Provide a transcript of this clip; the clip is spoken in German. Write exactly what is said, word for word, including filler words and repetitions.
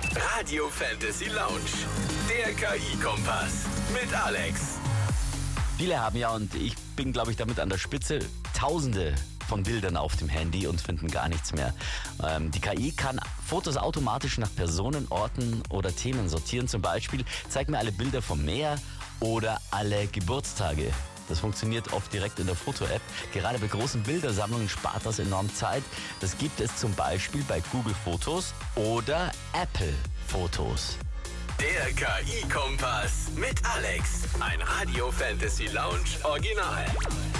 Radio Fantasy Lounge, der K I-Kompass mit Alex. Viele haben ja, und ich bin, glaube ich, damit an der Spitze, Tausende von Bildern auf dem Handy und finden gar nichts mehr. Ähm, die K I kann Fotos automatisch nach Personen, Orten oder Themen sortieren. Zum Beispiel, zeig mir alle Bilder vom Meer oder alle Geburtstage. Das funktioniert oft direkt in der Foto-App. Gerade bei großen Bildersammlungen spart das enorm Zeit. Das gibt es zum Beispiel bei Google Fotos oder Apple Fotos. Der K I-Kompass mit Alex. Ein Radio Fantasy Lounge Original.